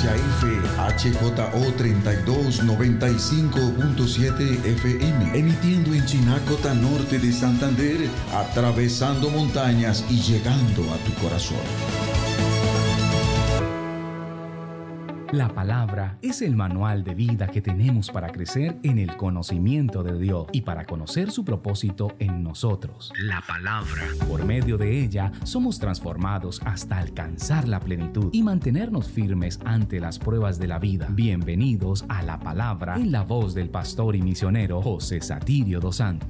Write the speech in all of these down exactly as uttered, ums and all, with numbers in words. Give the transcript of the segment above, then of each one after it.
H F H J O treinta y dos noventa y cinco punto siete F M, emitiendo en Chinacota, norte de Santander, atravesando montañas y llegando a tu corazón. La palabra es el manual de vida que tenemos para crecer en el conocimiento de Dios y para conocer su propósito en nosotros. La palabra. Por medio de ella somos transformados hasta alcanzar la plenitud y mantenernos firmes ante las pruebas de la vida. Bienvenidos a La Palabra en la voz del pastor y misionero José Satirio dos Santos.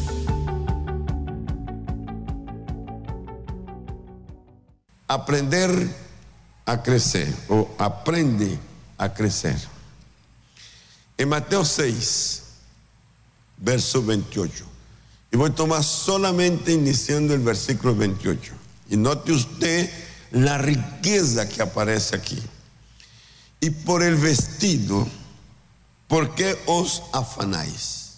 Aprender a crecer o aprende a crecer. En Mateo seis, verso veintiocho. Y voy a tomar solamente iniciando el versículo veintiocho. Y note usted la riqueza que aparece aquí. Y por el vestido, ¿por qué os afanáis?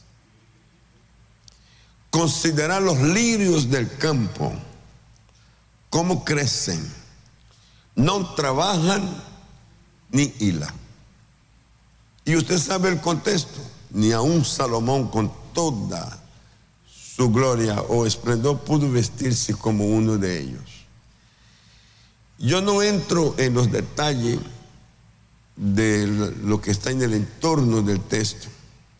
Considerad los lirios del campo, cómo crecen. No trabajan ni hilan. Y usted sabe el contexto. Ni aun Salomón con toda su gloria o esplendor pudo vestirse como uno de ellos. Yo no entro en los detalles de lo que está en el entorno del texto,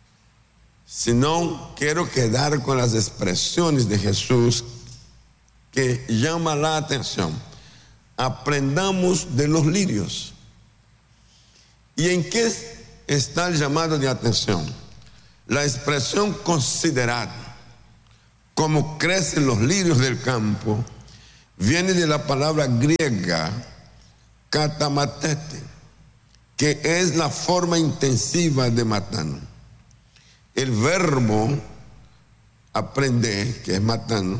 sino quiero quedar con las expresiones de Jesús que llaman la atención. Aprendamos de los lirios. ¿Y en qué está el llamado de atención? La expresión considerad, como crecen los lirios del campo, viene de la palabra griega katamatete, que es la forma intensiva de matano. El verbo aprender, que es matano,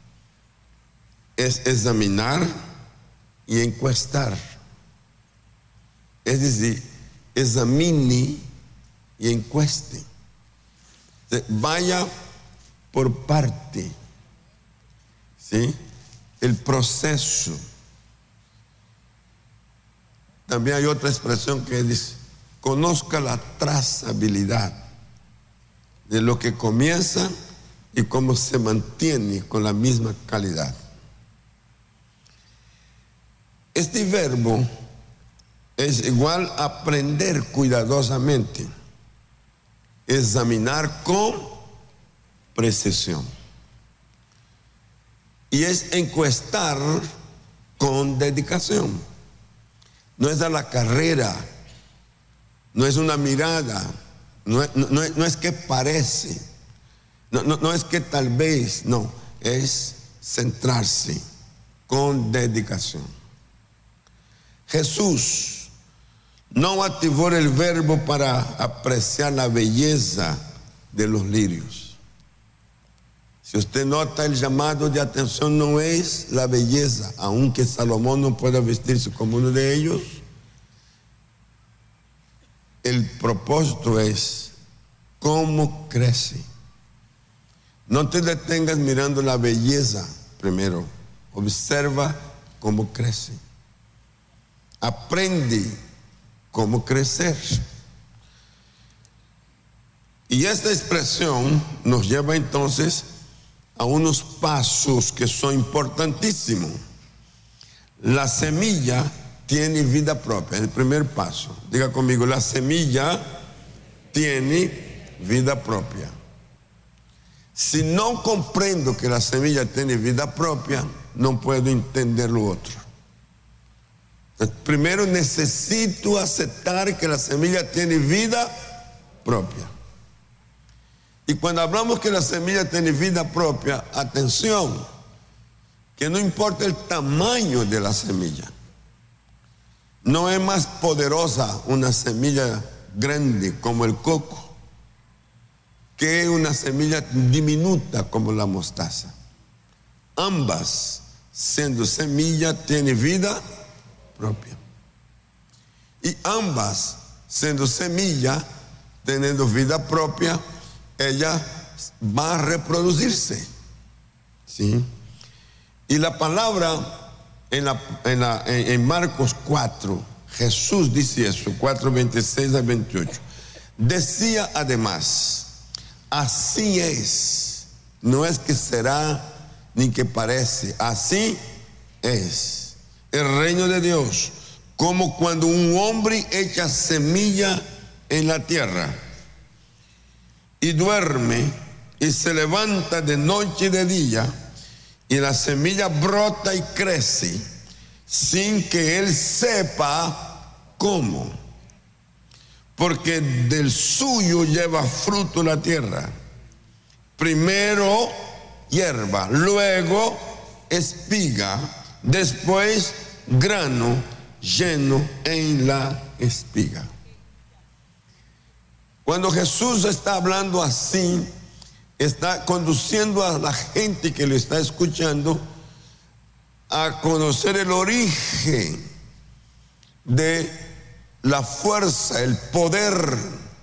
es examinar y encuestar. Es decir, examine y encueste. Vaya por parte, ¿sí? El proceso. También hay otra expresión que dice, conozca la trazabilidad de lo que comienza y cómo se mantiene con la misma calidad. Este verbo es igual a aprender cuidadosamente, examinar con precisión. Y es encuestar con dedicación. No es a la carrera, no es una mirada, no es, no, no es, no es que parece, no, no, no es que tal vez, no, es centrarse con dedicación. Jesús no activó el verbo para apreciar la belleza de los lirios. Si usted nota, el llamado de atención no es la belleza, aunque Salomón no pueda vestirse como uno de ellos. El propósito es cómo crece. No te detengas mirando la belleza primero, observa cómo crece. Aprende cómo crecer. Y esta expresión nos lleva entonces a unos pasos que son importantísimos. La semilla tiene vida propia, el primer paso. Diga conmigo, la semilla tiene vida propia. Si no comprendo que la semilla tiene vida propia, no puedo entender lo otro. Primero necesito aceptar que la semilla tiene vida propia. Y cuando hablamos que la semilla tiene vida propia, atención, que no importa el tamaño de la semilla. No es más poderosa una semilla grande como el coco que una semilla diminuta como la mostaza. Ambas, siendo semilla, tienen vida propia. Y ambas, siendo semilla, teniendo vida propia, ella va a reproducirse. ¿Sí? Y la palabra en, la, en, la, en, en Marcos cuatro, Jesús dice eso, cuatro, veintiséis a veintiocho. Decía además, así es, no es que será ni que parece, así es el reino de Dios, como cuando un hombre echa semilla en la tierra y duerme y se levanta de noche y de día, y la semilla brota y crece sin que él sepa cómo, porque del suyo lleva fruto la tierra. Primero hierba, luego espiga, después grano lleno en la espiga. Cuando Jesús está hablando así, está conduciendo a la gente que lo está escuchando a conocer el origen de la fuerza, el poder.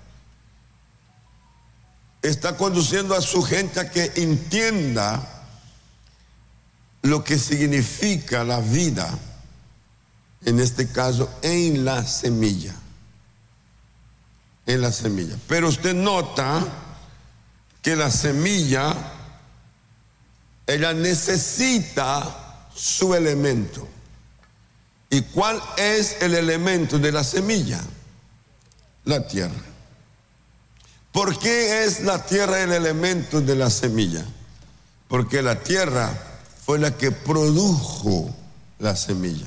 Está conduciendo a su gente a que entienda lo que significa la vida, en este caso en la semilla, en la semilla. Pero usted nota que la semilla, ella necesita su elemento. ¿Y cuál es el elemento de la semilla? La tierra. ¿Por qué es la tierra el elemento de la semilla? Porque la tierra fue la que produjo la semilla.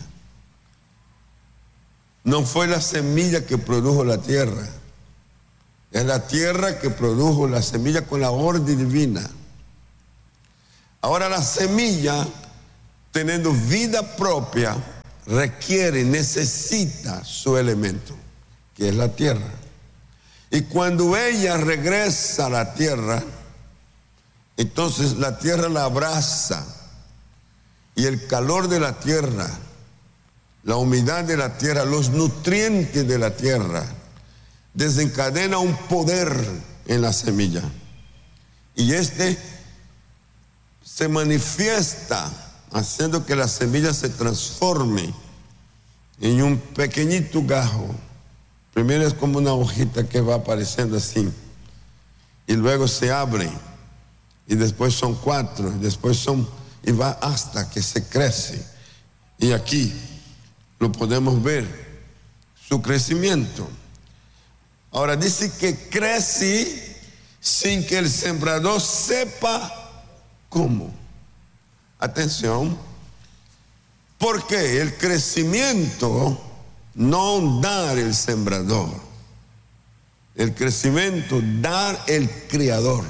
No fue la semilla que produjo la tierra. Es la tierra que produjo la semilla con la orden divina. Ahora la semilla, teniendo vida propia, requiere, necesita su elemento, que es la tierra. Y cuando ella regresa a la tierra, entonces la tierra la abraza, y el calor de la tierra, la humedad de la tierra, los nutrientes de la tierra, desencadena un poder en la semilla. Y este se manifiesta haciendo que la semilla se transforme en un pequeñito gajo. Primero es como una hojita que va apareciendo así, y luego se abre, y después son cuatro, y después son, y va hasta que se crece. Y aquí lo podemos ver, su crecimiento. Ahora dice que crece sin que el sembrador sepa cómo. Atención, porque el crecimiento no da el sembrador, el crecimiento da el Creador.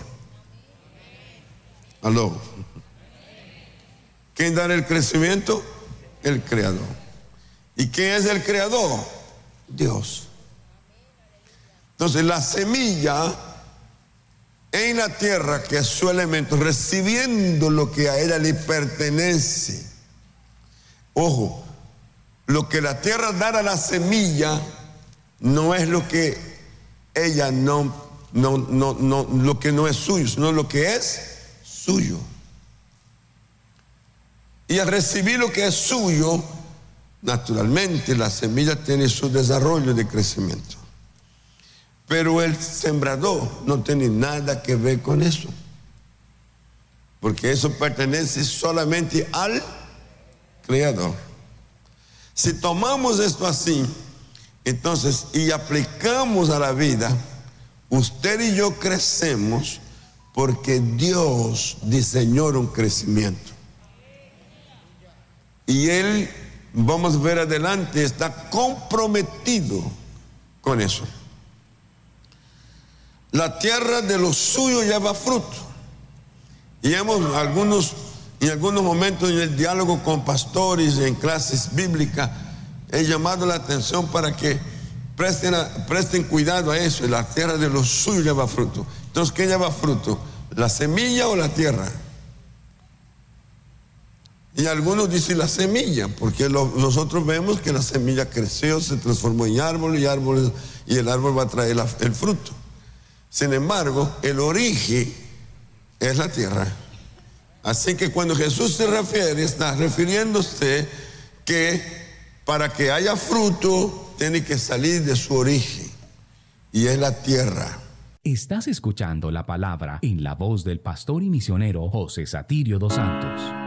¿Aló? ¿Quién da el crecimiento? El Creador. ¿Y quién es el Creador? Dios. Entonces la semilla en la tierra, que es su elemento, recibiendo lo que a ella le pertenece. Ojo, lo que la tierra da a la semilla no es lo que ella no, no, no, no, lo que no es suyo, sino lo que es suyo. Y al recibir lo que es suyo, naturalmente la semilla tiene su desarrollo de crecimiento. Pero el sembrador no tiene nada que ver con eso, porque eso pertenece solamente al Creador. Si tomamos esto así, entonces, y aplicamos a la vida, usted y yo crecemos porque Dios diseñó un crecimiento. Y Él, vamos a ver adelante, está comprometido con eso. La tierra de lo suyo lleva fruto. Y hemos algunos, en algunos momentos en el diálogo con pastores, en clases bíblicas, he llamado la atención para que presten, a, presten cuidado a eso. La tierra de lo suyo lleva fruto. Entonces, ¿qué lleva fruto? ¿La semilla o la tierra? Y algunos dicen la semilla, porque lo, nosotros vemos que la semilla creció, se transformó en árbol, y, árbol, y el árbol va a traer la, el fruto. Sin embargo, el origen es la tierra. Así que cuando Jesús se refiere, está refiriéndose que para que haya fruto tiene que salir de su origen, y es la tierra. Estás escuchando la palabra en la voz del pastor y misionero José Satirio dos Santos.